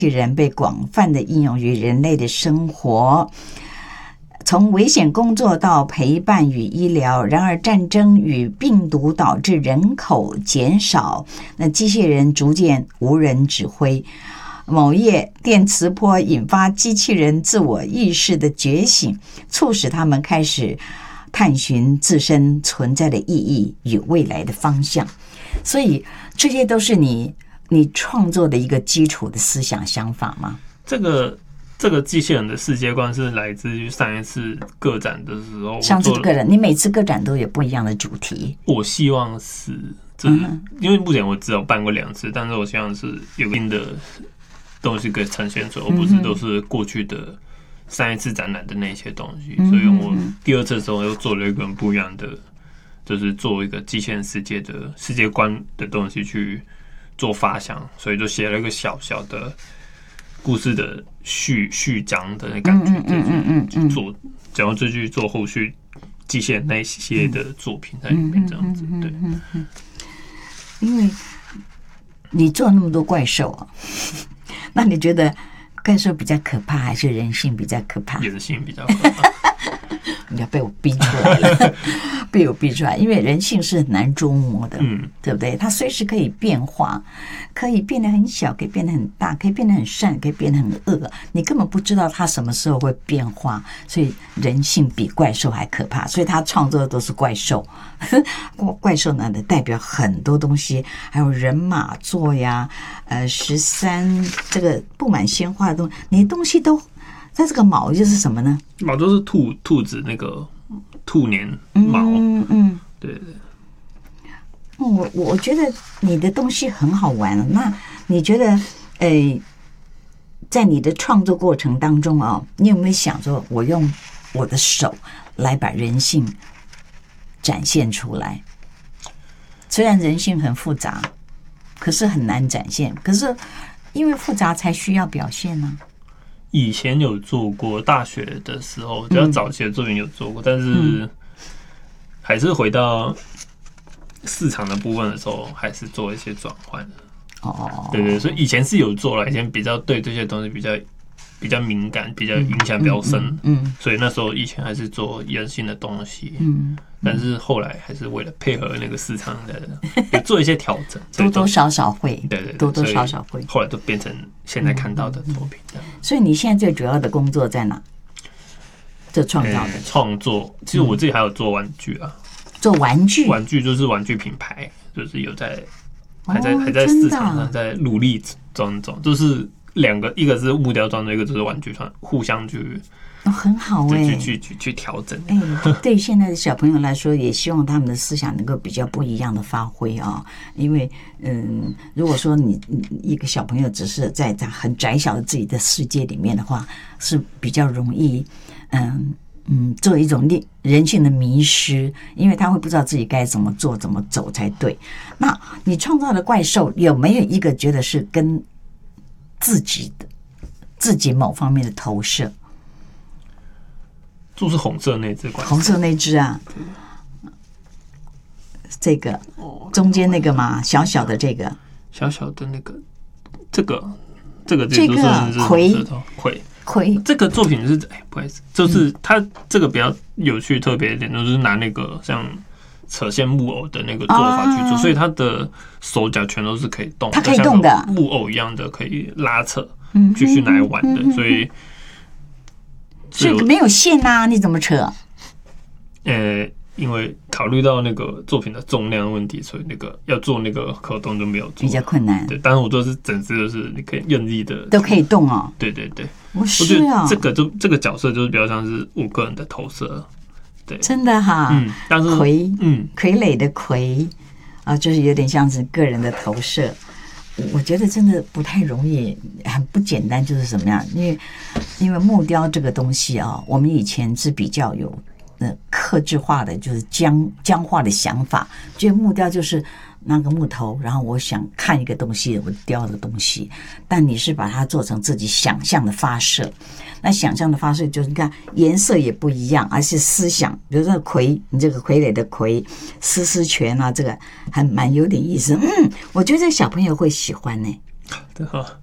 人被广泛的应用于人类的生活，从危险工作到陪伴与医疗。然而战争与病毒导致人口减少，那机械人逐渐无人指挥。某夜电磁波引发机器人自我意识的觉醒，促使他们开始探寻自身存在的意义与未来的方向。所以这些都是你创作的一个基础的思想想法吗？ 这个机器人的世界观是来自于上一次个展的时候。 上次个展，你每次个展都有不一样的主题。 我希望是，因为目前我只有办过2次，但是我希望是有新的东西可以呈现出来，而不是都是过去的上一次展览的那些东西。所以我第2次的时候又做了一个不一样的，就是做一个机器人世界的世界观的东西去做发想，所以就写了一个小小的故事的序章的那感觉，做讲到这句做后续机械那些的作品在里面这样子。对， 因为你做那么多怪兽啊，那你觉得怪兽比较可怕，还是人性比较可怕？ 人性比较可怕。 你要被我逼出来了，被我逼出来，因为人性是很难捉摸的，对不对？它随时可以变化，可以变得很小，可以变得很大，可以变得很善，可以变得很恶，你根本不知道它什么时候会变化。所以人性比怪兽还可怕，所以他创作的都是怪兽。怪兽呢，代表很多东西，还有人马座呀，13这个布满鲜花的东西，你的东西都。它这个毛就是什么呢？ 毛就是兔子那个兔年毛。对对。 我觉得你的东西很好玩。那你觉得，在你的创作过程当中啊，你有没有想说，我用我的手来把人性展现出来？虽然人性很复杂，可是很难展现。可是因为复杂才需要表现呢。 以前有做过，大学的时候比较早期的作品有做过，但是还是回到市场的部分的时候，还是做一些转换。对对，所以以前是有做了，以前比较对这些东西比较敏感，比较影响比较深。所以那时候以前还是做人性的东西。但是后来还是为了配合那个市场的，做一些调整， 多多少少会， 对对， 多多少少会。 后来都变成现在看到的作品。 所以你现在最主要的工作在哪？做创造的创作，其实我自己还有做玩具啊， 做玩具， 玩具就是玩具品牌，就是有在还在市场上在努力中，就是2个，一个是木雕装置，一个就是玩具装，互相去。 很好去调整。 对现在的小朋友来说，也希望他们的思想能够比较不一样的发挥啊。因为如果说你一个小朋友只是在很窄小的自己的世界里面的话，是比较容易做一种人性的迷失，因为他会不知道自己该怎么做怎么走才对。那你创造的怪兽有没有一个觉得是跟自己某方面的投射？ 就是红色那只怪兽， 红色那只啊，这个中间那个嘛，小小的这个， 小小的那个，这个葵，这个作品是不好意思，就是它这个比较有趣特别一点，就是拿那个像扯线木偶的那个做法去做，所以它的手脚全都是可以动， 它可以动的， 木偶一样的可以拉扯，继续拿来玩的，所以没有线啊，你怎么扯？ 因为考虑到那个作品的重量问题，所以那个要做那个可动就没有做， 比较困难。 对，但是我做的是整只，就是你可以任意的都可以动哦。 对对对， 我觉得这个角色就是比较像是我个人的投射。对， 真的哈。 但是傀儡的傀啊，就是有点像是个人的投射。我觉得真的不太容易，很不简单，就是什么样？因为木雕这个东西啊，我们以前是比较有客制化的，就是僵化的想法，觉得木雕就是拿个木头，然后我想看一个东西，我雕的东西。但你是把它做成自己想象的发射，那想象的发射就是你看颜色也不一样，而是思想。比如说你这个傀儡的傀，丝拳啊，这个还蛮有点意思。我觉得这个小朋友会喜欢呢。 对哈，